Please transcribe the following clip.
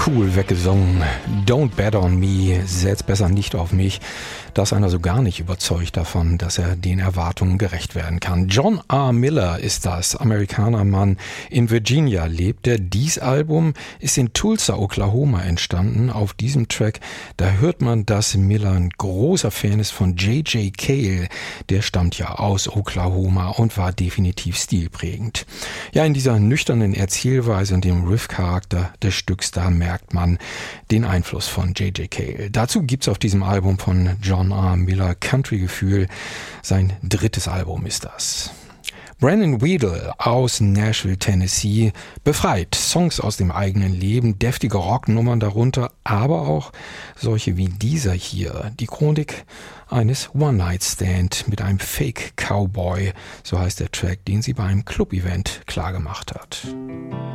Cool weggesungen. Don't bet on me. Setz besser nicht auf mich. Da ist einer so gar nicht überzeugt davon, dass er den Erwartungen gerecht werden kann. John R. Miller ist das, Amerikanermann. In Virginia lebt er. Dies Album ist in Tulsa, Oklahoma entstanden. Auf diesem Track, da hört man, dass Miller ein großer Fan ist von J.J. Cale. Der stammt ja aus Oklahoma und war definitiv stilprägend. Ja, in dieser nüchternen Erzählweise und dem Riff-Charakter des Stücks, da merkt man den Einfluss von J.J. Cale. Dazu gibt's auf diesem Album von John R. Miller Country-Gefühl. Sein drittes Album ist das. Brandon Weedle aus Nashville, Tennessee, befreit. Songs aus dem eigenen Leben, deftige Rocknummern darunter, aber auch solche wie dieser hier. Die Chronik eines One-Night-Stand mit einem Fake-Cowboy, so heißt der Track, den sie bei einem Club-Event klargemacht hat.